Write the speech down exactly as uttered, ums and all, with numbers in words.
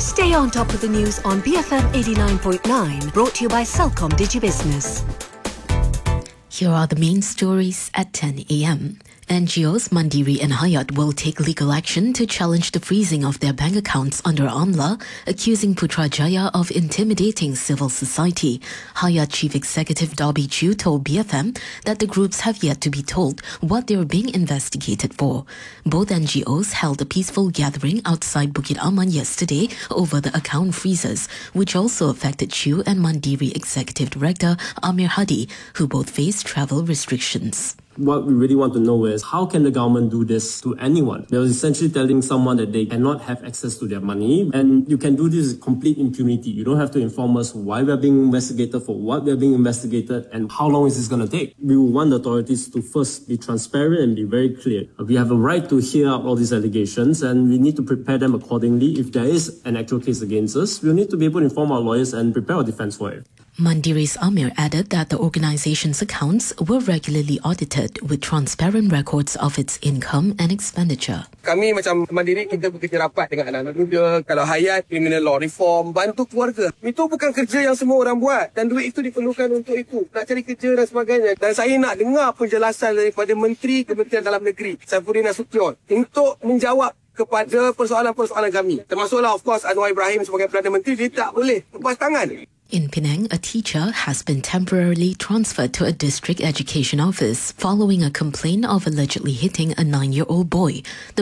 Stay on top of the news on B F M eighty-nine point nine, brought to you by Celcom DigiBusiness. Here are the main stories at ten a.m. N G Os Mandiri and Hayat will take legal action to challenge the freezing of their bank accounts under Amla, accusing Putrajaya of intimidating civil society. Hayat Chief Executive Dobby Chew told B F M that the groups have yet to be told what they are being investigated for. Both N G Os held a peaceful gathering outside Bukit Aman yesterday over the account freezes, which also affected Chew and Mandiri Executive Director Amir Hadi, who both face travel restrictions. What we really want to know is, how can the government do this to anyone? They're essentially telling someone that they cannot have access to their money, and you can do this with complete impunity. You don't have to inform us why we're being investigated, for what we're being investigated, and how long is this going to take. We want the authorities to first be transparent and be very clear. We have a right to hear out all these allegations, and we need to prepare them accordingly. If there is an actual case against us, we'll need to be able to inform our lawyers and prepare our defense for it. Mandiri's Amir added that the organization's accounts were regularly audited with transparent records of its income and expenditure. Kami macam Mandiri, kita bekerja rapat dengan anak-anak muda. Kalau Hayat, criminal law reform, bantu keluarga. Itu bukan kerja yang semua orang buat. Dan duit itu diperlukan untuk itu. Nak cari kerja dan sebagainya. Dan saya nak dengar penjelasan daripada Menteri Kementerian Dalam Negeri, Saifuddin Nasution, untuk menjawab kepada persoalan-persoalan kami. Termasuklah, of course, Anwar Ibrahim sebagai Perdana Menteri, dia tak boleh lepas tangan. In Penang, a teacher has been temporarily transferred to a district education office following a complaint of allegedly hitting a nine-year-old boy. The